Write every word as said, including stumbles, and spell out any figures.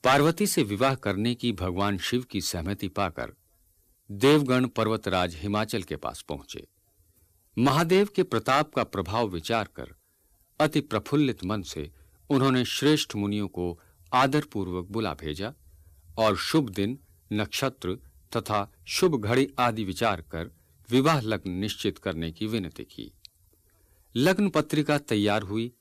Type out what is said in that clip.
पार्वती से विवाह करने की भगवान शिव की सहमति पाकर देवगण पर्वतराज हिमाचल के पास पहुंचे। महादेव के प्रताप का प्रभाव विचार कर अति प्रफुल्लित मन से उन्होंने श्रेष्ठ मुनियों को आदरपूर्वक बुला भेजा और शुभ दिन, नक्षत्र तथा शुभ घड़ी आदि विचार कर विवाह लग्न निश्चित करने की विनती की। लग्न पत्रिका तैयार हुई